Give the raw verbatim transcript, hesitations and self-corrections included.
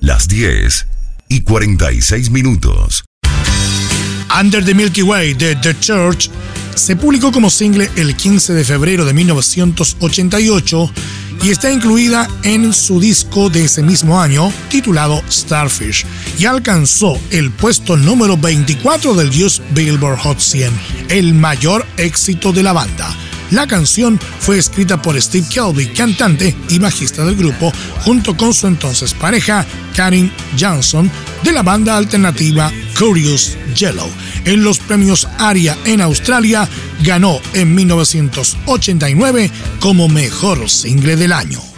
las diez y cuarenta y seis minutos. Under the Milky Way de The Church se publicó como single el quince de febrero de mil novecientos ochenta y ocho y está incluida en su disco de ese mismo año titulado Starfish y alcanzó el puesto número veinticuatro del U S Billboard Hot cien, el mayor éxito de la banda. La canción fue escrita por Steve Kilbey, cantante y bajista del grupo, junto con su entonces pareja, Karin Johnson, de la banda alternativa Curious Yellow. En los premios ARIA en Australia, ganó en mil novecientos ochenta y nueve como mejor single del año.